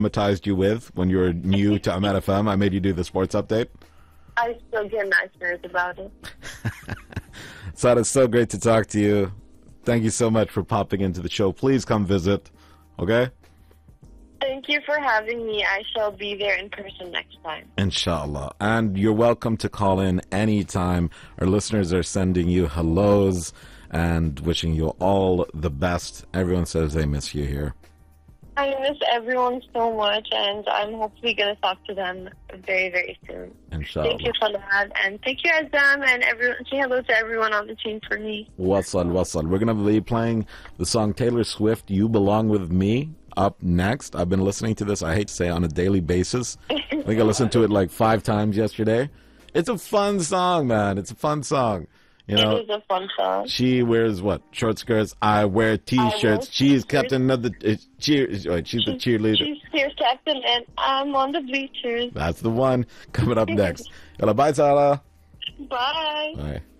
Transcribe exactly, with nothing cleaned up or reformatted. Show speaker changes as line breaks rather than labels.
traumatized you with when you were new to Ahmed F M? I made you do the sports update.
I still get nightmares about it.
Sada, it's so great to talk to you. Thank you so much for popping into the show. Please come visit, okay?
Thank you for having me. I shall be there in person next time.
Inshallah. And you're welcome to call in anytime. Our listeners are sending you hellos and wishing you all the best. Everyone says they miss you here.
I miss everyone so much, and I'm hopefully going to talk to them very, very soon.
Inshallah.
Thank you, Falad, and thank you, Azam, and everyone. Say hello to everyone on the team for me.
Wasal, wasal. We're going to be playing the song Taylor Swift, You Belong With Me, up next. I've been listening to this, I hate to say, on a daily basis. I think I listened to it like five times yesterday. It's a fun song, man. It's a fun song. You know,
it is a fun song.
She wears what? Short skirts. I wear T-shirts.
I
She's Captain of the uh, cheer. Wait, she's the cheerleader.
She's cheers captain, and I'm on the bleachers.
That's the one. Coming up next. Yalla, bye, Sarah.
Bye.
Bye.